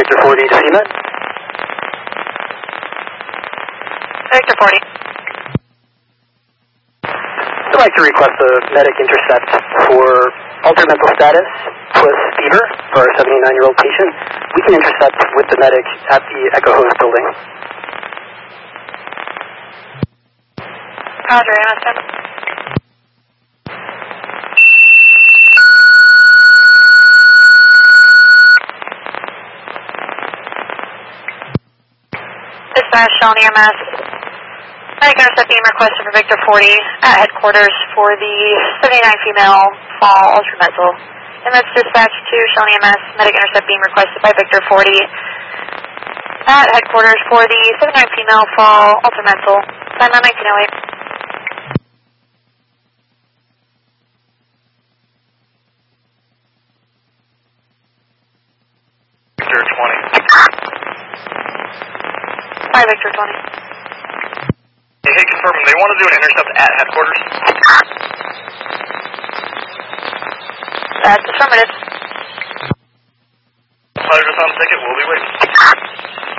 Victor 40 to CMED. Victor 40. I'd like to request a medic intercept for altered mental status plus fever for our 79-year-old patient. We can intercept with the medic at the Echo Host building. Roger, Anderson. Dispatch, Shawnee EMS. Medic intercept being requested for Victor 40 at headquarters for the 79 female fall ultramental. EMS dispatch to Shawnee EMS. Medic intercept being requested by Victor 40 at headquarters for the 79 female fall ultramental. Sign on 1908. Victor 20. Hi, Victor 20. Hey, confirm, they want to do an intercept at headquarters? That's affirmative. Pleasure on the ticket, we'll be waiting.